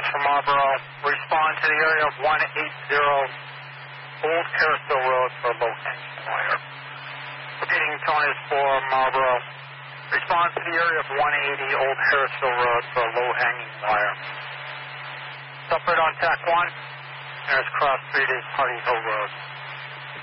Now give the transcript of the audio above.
for Marlboro. Respond to the area of 180 Old Harrisville Road for low hanging wire. Repeating, tone is for Marlboro. Respond to the area of 180 Old Harrisville Road for low hanging wire. Separate on TAC 1. There's cross 3 to Hardy Hill Road.